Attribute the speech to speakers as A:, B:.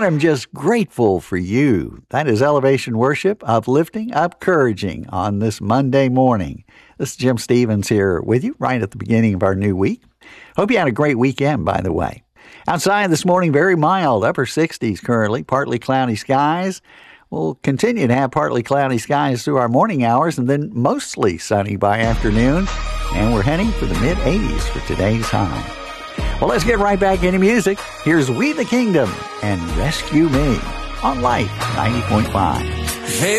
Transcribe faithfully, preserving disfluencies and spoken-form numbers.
A: God, I'm just grateful for you. That is Elevation Worship, uplifting, upcouraging on this Monday morning. This is Jim Stevens here with you right at the beginning of our new week. Hope you had a great weekend, by the way. Outside this morning, very mild, upper sixties currently, partly cloudy skies. We'll continue to have partly cloudy skies through our morning hours and then mostly sunny by afternoon. And we're heading for the mid-eighties for today's high. Well, let's get right back into music. Here's We the Kingdom and Rescue Me on Life ninety point five.
B: Hey.